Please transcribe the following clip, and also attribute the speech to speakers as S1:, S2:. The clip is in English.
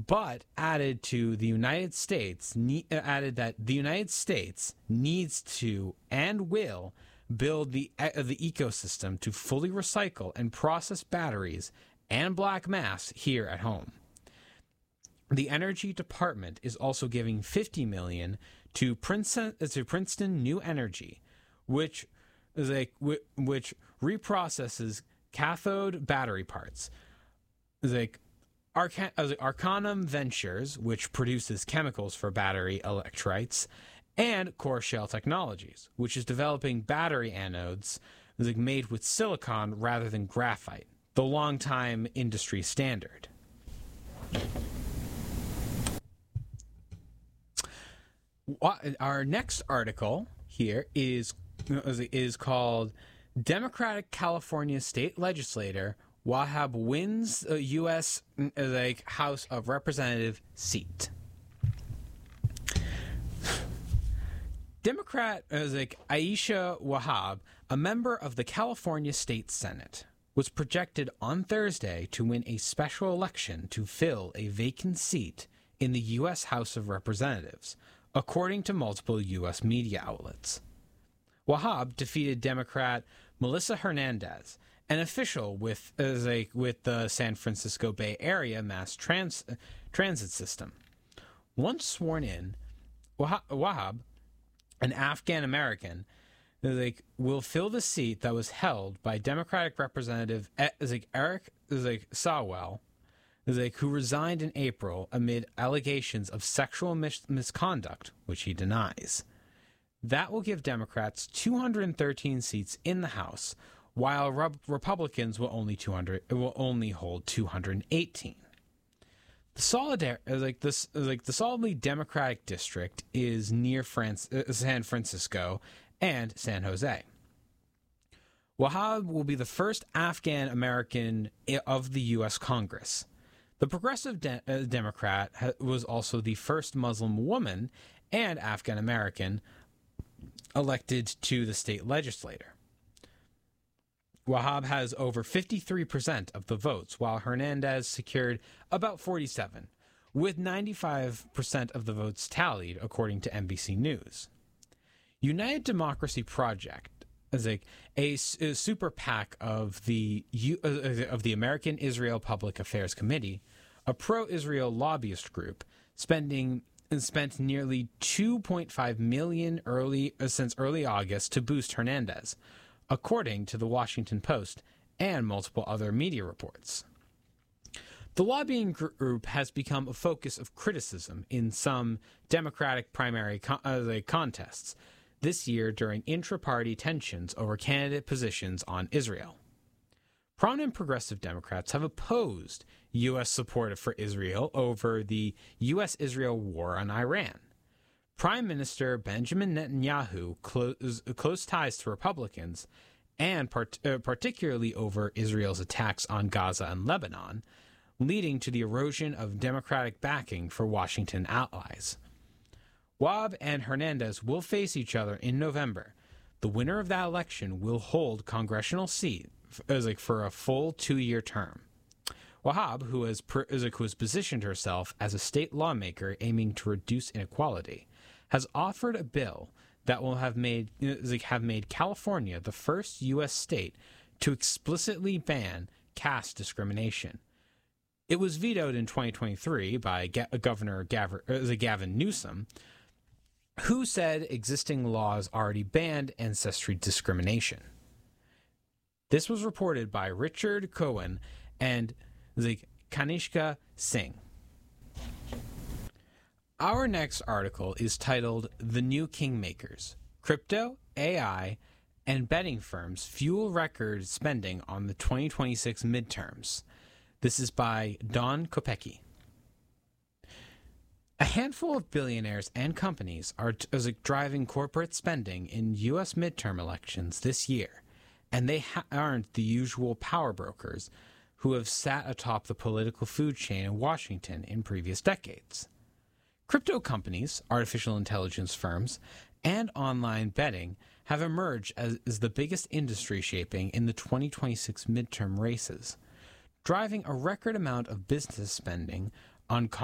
S1: but added that the United States needs to and will build the ecosystem to fully recycle and process batteries and black mass here at home. The Energy Department is also giving $50 million to Princeton New Energy, which reprocesses cathode battery parts. Arcanum Ventures, which produces chemicals for battery electrolytes, and Core Shell Technologies, which is developing battery anodes made with silicon rather than graphite, the longtime industry standard. Our next article here is called Democratic California State Legislator Wahab wins a U.S. House of Representative seat. Democrat Aisha Wahab, a member of the California State Senate, was projected on Thursday to win a special election to fill a vacant seat in the U.S. House of Representatives, according to multiple U.S. media outlets. Wahab defeated Democrat Melissa Hernandez, an official with the San Francisco Bay Area mass transit system. Once sworn in, Wahab, an Afghan American, will fill the seat that was held by Democratic Representative Eric Swalwell, who resigned in April amid allegations of sexual misconduct, which he denies. That will give Democrats 213 seats in the House, while Republicans will only hold 218. The solidly Democratic district is near San Francisco and San Jose. Wahab will be the first Afghan American of the U.S. Congress. The Progressive Democrat was also the first Muslim woman and Afghan American elected to the state legislature. Wahab has over 53% of the votes, while Hernandez secured about 47%, with 95% of the votes tallied, according to NBC News. United Democracy Project, a super PAC of the American Israel Public Affairs Committee, a pro-Israel lobbyist group, spent nearly $2.5 million since early August to boost Hernandez, according to the Washington Post and multiple other media reports. The lobbying group has become a focus of criticism in some Democratic primary contests this year during intra-party tensions over candidate positions on Israel. Prominent progressive Democrats have opposed U.S. support for Israel over the U.S.-Israel war on Iran. Prime Minister Benjamin Netanyahu close ties to Republicans, and particularly over Israel's attacks on Gaza and Lebanon, leading to the erosion of Democratic backing for Washington allies. Wahab and Hernandez will face each other in November. The winner of that election will hold congressional seat for a full 2-year term. Wahab, who has positioned herself as a state lawmaker aiming to reduce inequality, has offered a bill that will have made California the first U.S. state to explicitly ban caste discrimination. It was vetoed in 2023 by Governor Gavin Newsom, who said existing laws already banned ancestry discrimination. This was reported by Richard Cohen and Kanishka Singh. Our next article is titled The New Kingmakers. Crypto, AI, and betting firms fuel record spending on the 2026 midterms. This is by Don Kopecki. A handful of billionaires and companies are driving corporate spending in U.S. midterm elections this year, and they aren't the usual power brokers who have sat atop the political food chain in Washington in previous decades. Crypto companies, artificial intelligence firms, and online betting have emerged as the biggest industry shaping in the 2026 midterm races, driving a record amount of business spending on